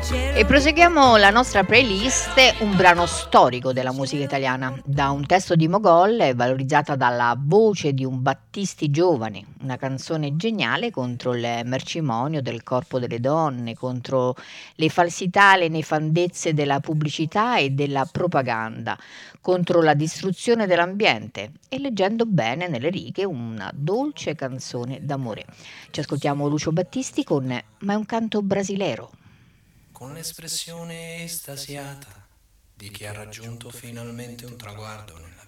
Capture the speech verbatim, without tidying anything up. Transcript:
E proseguiamo la nostra playlist, un brano storico della musica italiana, da un testo di Mogol valorizzata dalla voce di un Battisti giovane, una canzone geniale contro il mercimonio del corpo delle donne, contro le falsità, le nefandezze della pubblicità e della propaganda, contro la distruzione dell'ambiente e leggendo bene nelle righe una dolce canzone d'amore. Ci ascoltiamo Lucio Battisti con Ma è un canto brasilero. Con l'espressione estasiata di chi ha raggiunto finalmente un traguardo nella